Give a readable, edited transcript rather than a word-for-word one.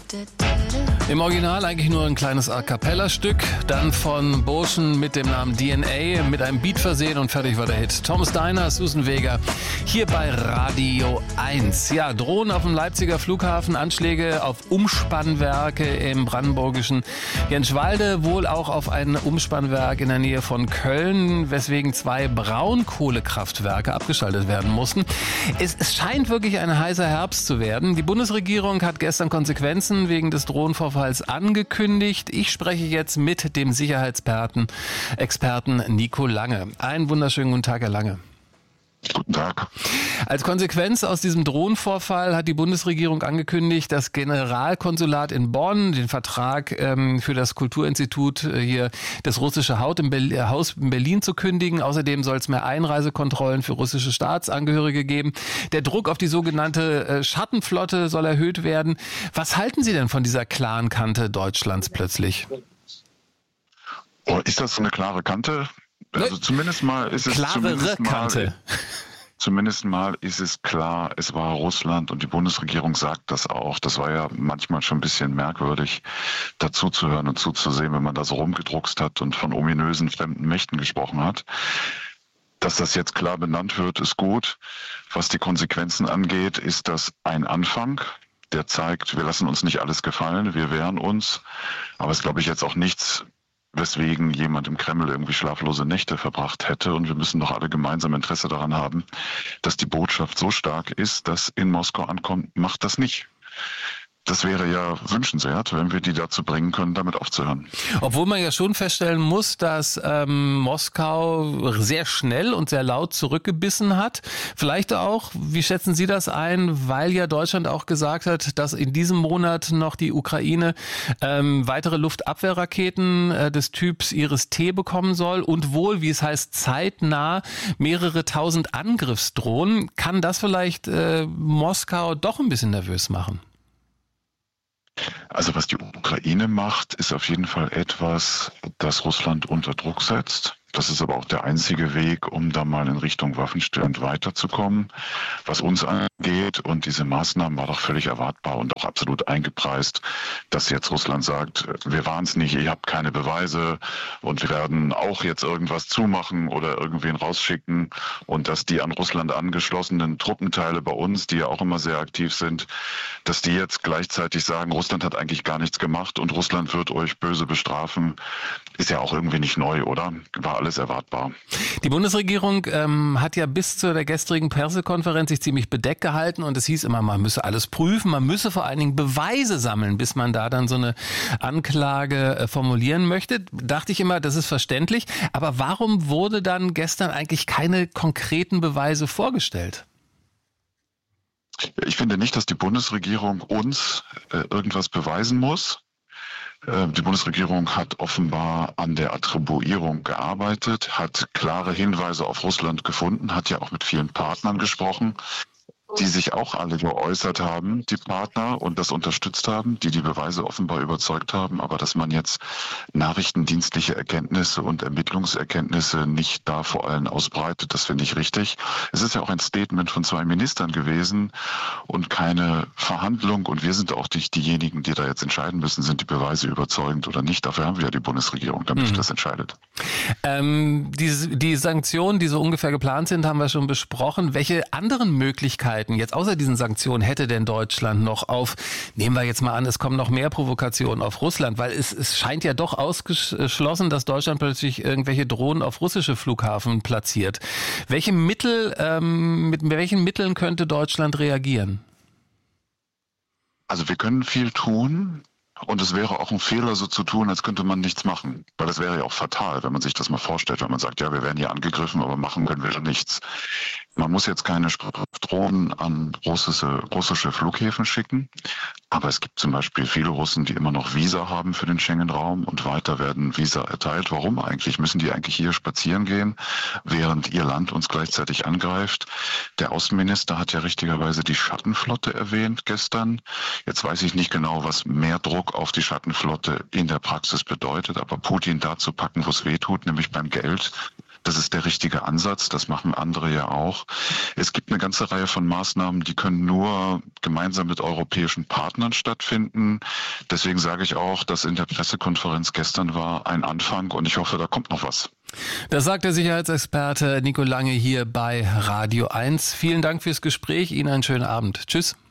Im Original eigentlich nur ein kleines A-Cappella-Stück, dann von Boschen mit dem Namen DNA, mit einem Beat versehen und fertig war der Hit. Thomas Diner, Susan Vega, hier bei Radio 1. Ja, Drohnen auf dem Leipziger Flughafen, Anschläge auf Umspannwerke im brandenburgischen Jenschwalde, wohl auch auf ein Umspannwerk in der Nähe von Köln, weswegen 2 Braunkohlekraftwerke abgeschaltet werden mussten. Es scheint wirklich ein heißer Herbst zu werden. Die Bundesregierung hat gestern Konsequenzen wegen des Drohnenvorfalls angekündigt. Ich spreche jetzt mit dem Sicherheitsexperten Nico Lange. Einen wunderschönen guten Tag, Herr Lange. Guten Tag. Als Konsequenz aus diesem Drohnenvorfall hat die Bundesregierung angekündigt, das Generalkonsulat in Bonn, den Vertrag für das Kulturinstitut hier, das russische Haus in Berlin zu kündigen. Außerdem soll es mehr Einreisekontrollen für russische Staatsangehörige geben. Der Druck auf die sogenannte Schattenflotte soll erhöht werden. Was halten Sie denn von dieser klaren Kante Deutschlands plötzlich? Oh, ist das so eine klare Kante? Also zumindest mal ist es zumindest mal ist es klar, es war Russland und die Bundesregierung sagt das auch. Das war ja manchmal schon ein bisschen merkwürdig, dazu zu hören und zuzusehen, wenn man da so rumgedruckst hat und von ominösen fremden Mächten gesprochen hat. Dass das jetzt klar benannt wird, ist gut. Was die Konsequenzen angeht, ist das ein Anfang, der zeigt, wir lassen uns nicht alles gefallen, wir wehren uns. Aber es ist, glaube ich, jetzt auch nichts, weswegen jemand im Kreml irgendwie schlaflose Nächte verbracht hätte. Und wir müssen doch alle gemeinsam Interesse daran haben, dass die Botschaft so stark ist, dass in Moskau ankommt, macht das nicht. Das wäre ja wünschenswert, wenn wir die dazu bringen können, damit aufzuhören. Obwohl man ja schon feststellen muss, dass Moskau sehr schnell und sehr laut zurückgebissen hat. Vielleicht auch, wie schätzen Sie das ein, weil ja Deutschland auch gesagt hat, dass in diesem Monat noch die Ukraine weitere Luftabwehrraketen des Typs Iris-T bekommen soll und wohl, wie es heißt, zeitnah mehrere tausend Angriffsdrohnen. Kann das vielleicht Moskau doch ein bisschen nervös machen? Also was die Ukraine macht, ist auf jeden Fall etwas, das Russland unter Druck setzt. Das ist aber auch der einzige Weg, um da mal in Richtung Waffenstillstand weiterzukommen. Was uns angeht, und diese Maßnahmen war doch völlig erwartbar und auch absolut eingepreist, dass jetzt Russland sagt, wir waren es nicht, ihr habt keine Beweise und wir werden auch jetzt irgendwas zumachen oder irgendwen rausschicken und dass die an Russland angeschlossenen Truppenteile bei uns, die ja auch immer sehr aktiv sind, dass die jetzt gleichzeitig sagen, Russland hat eigentlich gar nichts gemacht und Russland wird euch böse bestrafen, ist ja auch irgendwie nicht neu, oder? War alles erwartbar. Die Bundesregierung hat ja bis zu der gestrigen Pressekonferenz sich ziemlich bedeckt gehalten und es hieß immer, man müsse alles prüfen, man müsse vor allen Dingen Beweise sammeln, bis man da dann so eine Anklage formulieren möchte. Dachte ich immer, das ist verständlich. Aber warum wurde dann gestern eigentlich keine konkreten Beweise vorgestellt? Ich finde nicht, dass die Bundesregierung uns irgendwas beweisen muss. Die Bundesregierung hat offenbar an der Attribuierung gearbeitet, hat klare Hinweise auf Russland gefunden, hat ja auch mit vielen Partnern gesprochen, die sich auch alle geäußert haben, die Partner, und das unterstützt haben, die Beweise offenbar überzeugt haben. Aber dass man jetzt nachrichtendienstliche Erkenntnisse und Ermittlungserkenntnisse nicht da vor allen ausbreitet, das finde ich richtig. Es ist ja auch ein Statement von 2 Ministern gewesen und keine Verhandlung. Und wir sind auch nicht diejenigen, die da jetzt entscheiden müssen, sind die Beweise überzeugend oder nicht. Dafür haben wir ja die Bundesregierung, damit das entscheidet. Die Sanktionen, die so ungefähr geplant sind, haben wir schon besprochen. Welche anderen Möglichkeiten jetzt außer diesen Sanktionen hätte denn Deutschland noch auf, nehmen wir jetzt mal an, es kommen noch mehr Provokationen auf Russland, weil es scheint ja doch ausgeschlossen, dass Deutschland plötzlich irgendwelche Drohnen auf russische Flughafen platziert. Mit welchen Mitteln könnte Deutschland reagieren? Also wir können viel tun. Und es wäre auch ein Fehler, so zu tun, als könnte man nichts machen. Weil das wäre ja auch fatal, wenn man sich das mal vorstellt, wenn man sagt, ja, wir werden hier angegriffen, aber machen können wir nichts. Man muss jetzt keine Drohnen an russische Flughäfen schicken. Aber es gibt zum Beispiel viele Russen, die immer noch Visa haben für den Schengen-Raum und weiter werden Visa erteilt. Warum eigentlich? Müssen die eigentlich hier spazieren gehen, während ihr Land uns gleichzeitig angreift? Der Außenminister hat ja richtigerweise die Schattenflotte erwähnt gestern. Jetzt weiß ich nicht genau, was mehr Druck auf die Schattenflotte in der Praxis bedeutet, aber Putin da zu packen, wo es weh tut, nämlich beim Geld, Das ist der richtige Ansatz. Das machen andere ja auch. Es gibt eine ganze Reihe von Maßnahmen, die können nur gemeinsam mit europäischen Partnern stattfinden. Deswegen sage ich auch, dass in der Pressekonferenz gestern war ein Anfang und ich hoffe, da kommt noch was. Das sagt der Sicherheitsexperte Nico Lange hier bei Radio 1. Vielen Dank fürs Gespräch. Ihnen einen schönen Abend. Tschüss.